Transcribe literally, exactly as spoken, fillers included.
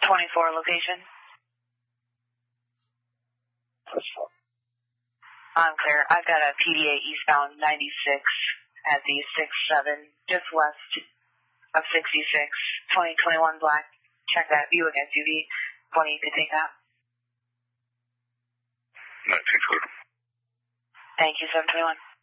twenty-four location. I'm clear. I've got a P D A eastbound ninety-six at the six seven, just west of sixty-six, twenty twenty-one black. Check that Buick S U V. twenty, you could take that. nineteen clear. Thank you, seven twenty-one.